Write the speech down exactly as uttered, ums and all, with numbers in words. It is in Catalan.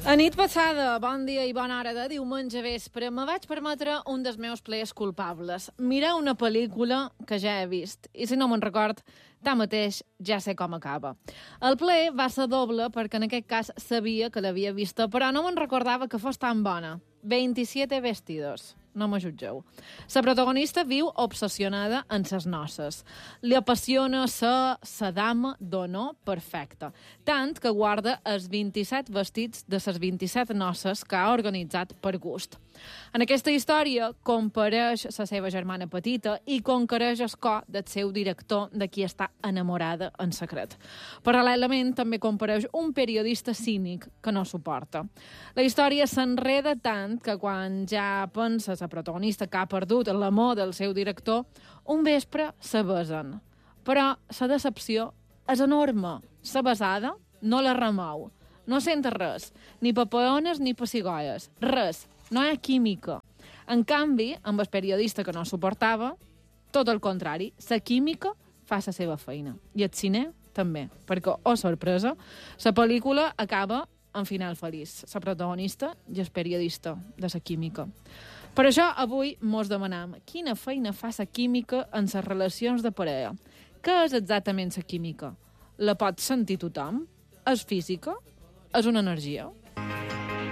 A nit passada, bon dia i bona hora de diumenge vespre, me vaig permetre un dels meus plaers culpables, mirar una pel·lícula que ja he vist, i si no me'n record, tanmateix ja sé com acaba. El plaer va ser doble perquè en aquest cas sabia que l'havia vista, però no me'n recordava que fos tan bona. veintisiete vestidos. No me jutgeu. La protagonista viu obsessionada en ses noces. Li apassiona ser la dama d'honor perfecta, tant que guarda els vint-i-set vestits de les vint-i-set noces que ha organitzat per gust. En aquesta història compareix la seva germana petita i conquereix el cor del seu director, de qui està enamorada en secret. Paral·lelament, també compareix un periodista cínic que no suporta. La història s'enreda tant que quan ja pensa la protagonista que ha perdut l'amor del seu director, un vespre se besen. Però la decepció és enorme. La besada no la remou. No senta res, ni papeones ni pessigolles, res. No hi ha química. En canvi, amb el periodista que no suportava, tot el contrari, la química fa la seva feina. I el cine també, perquè, oh sorpresa, la pel·lícula acaba en final feliç. La protagonista i el periodista de la química. Per això, avui mos demanam quina feina fa la química en les relacions de parella. Què és exactament la química? La pot sentir tothom? És física? És una energia?